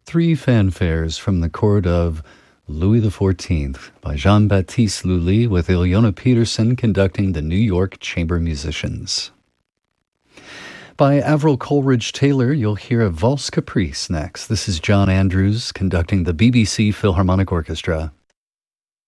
Three fanfares from the court of Louis XIV by Jean-Baptiste Lully, with Ilona Peterson conducting the New York Chamber Musicians. By Avril Coleridge Taylor, you'll hear a Valse Caprice next. This is John Andrews conducting the BBC Philharmonic Orchestra.